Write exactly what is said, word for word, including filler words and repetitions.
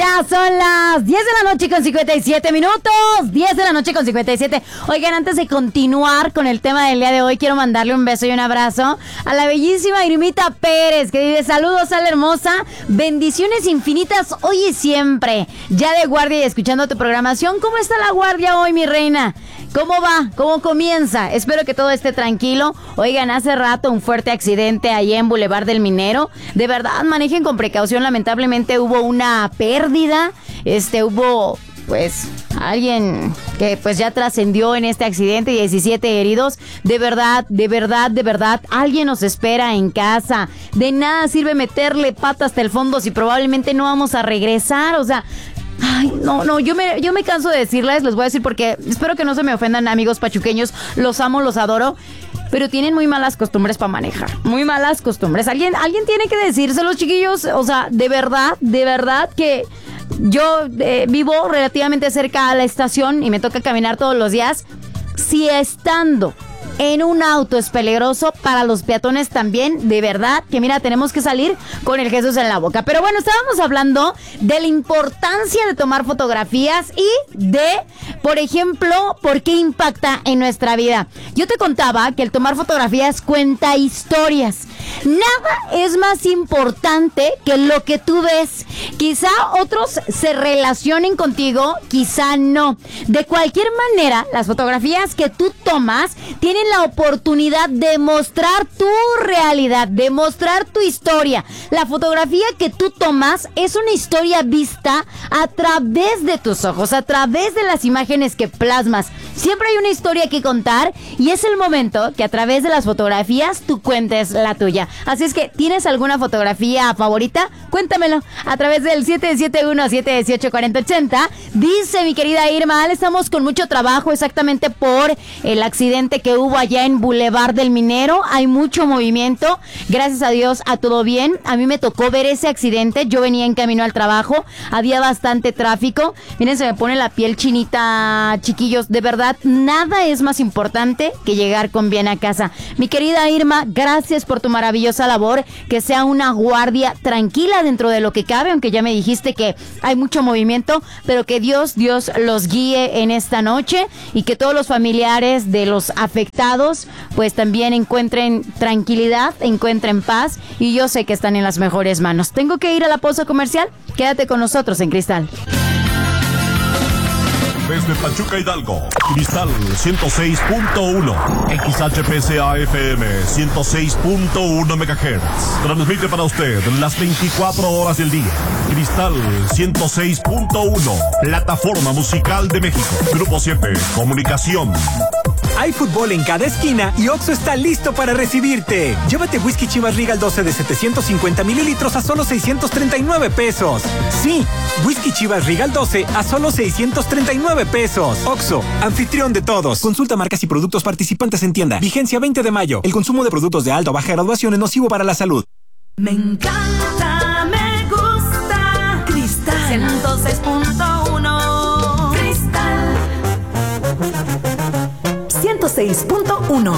Ya son las diez de la noche con cincuenta y siete minutos. diez de la noche con cincuenta y siete. Oigan, antes de continuar con el tema del día de hoy, quiero mandarle un beso y un abrazo a la bellísima Irmita Pérez, que dice: saludos a la hermosa, bendiciones infinitas hoy y siempre. Ya de guardia y escuchando tu programación. ¿Cómo está la guardia hoy, mi reina? ¿Cómo va? ¿Cómo comienza? Espero que todo esté tranquilo. Oigan, hace rato un fuerte accidente ahí en Boulevard del Minero. De verdad, manejen con precaución. Lamentablemente hubo una pérdida. Este, hubo, pues, alguien que pues ya trascendió en este accidente. diecisiete heridos. De verdad, de verdad, de verdad, alguien nos espera en casa. De nada sirve meterle pata hasta el fondo si probablemente no vamos a regresar. O sea... Ay, no, no, yo me, yo me canso de decirles, les voy a decir porque espero que no se me ofendan, amigos pachuqueños, los amo, los adoro, pero tienen muy malas costumbres para manejar, muy malas costumbres. Alguien, alguien tiene que decírselos, chiquillos, o sea, de verdad, de verdad que yo eh, vivo relativamente cerca a la estación y me toca caminar todos los días. Si estando en un auto es peligroso, para los peatones también, de verdad, que mira, tenemos que salir con el Jesús en la boca. Pero bueno, estábamos hablando de la importancia de tomar fotografías y de, por ejemplo, por qué impacta en nuestra vida. Yo te contaba que el tomar fotografías cuenta historias. Nada es más importante que lo que tú ves. Quizá otros se relacionen contigo, quizá no. De cualquier manera, las fotografías que tú tomas tienen la oportunidad de mostrar tu realidad, de mostrar tu historia. La fotografía que tú tomas es una historia vista a través de tus ojos, a través de las imágenes que plasmas. Siempre hay una historia que contar y es el momento que a través de las fotografías tú cuentes la tuya. Así es que, ¿tienes alguna fotografía favorita? Cuéntamelo a través del siete siete uno, siete uno ocho, cuatro cero ocho cero. Dice mi querida Irma, estamos con mucho trabajo exactamente por el accidente que hubo allá en Boulevard del Minero. Hay mucho movimiento, gracias a Dios, a todo bien. A mí me tocó ver ese accidente, yo venía en camino al trabajo, había bastante tráfico. Miren, se me pone la piel chinita, chiquillos, de verdad, nada es más importante que llegar con bien a casa. Mi querida Irma, gracias por tu maravillosa labor, que sea una guardia tranquila dentro de lo que cabe, aunque ya me dijiste que hay mucho movimiento, pero que Dios, Dios los guíe en esta noche y que todos los familiares de los afectados pues también encuentren tranquilidad, encuentren paz, y yo sé que están en las mejores manos. Tengo que ir a la pausa comercial, quédate con nosotros en Cristal. Desde Pachuca, Hidalgo, Cristal ciento seis punto uno, X H P C A F M ciento seis punto uno megahertz. Transmite para usted las veinticuatro horas del día. Cristal ciento seis punto uno, plataforma musical de México. Grupo siete, comunicación. Hay fútbol en cada esquina y Oxxo está listo para recibirte. Llévate whisky Chivas Regal doce de setecientos cincuenta mililitros a solo seiscientos treinta y nueve pesos. Sí, whisky Chivas Regal doce a solo seiscientos treinta y nueve pesos. Oxxo, anfitrión de todos. Consulta marcas y productos participantes en tienda. Vigencia veinte de mayo. El consumo de productos de alta o baja graduación es nocivo para la salud. Me encanta, me gusta. Cristal ciento seis punto uno. Cristal ciento seis punto uno.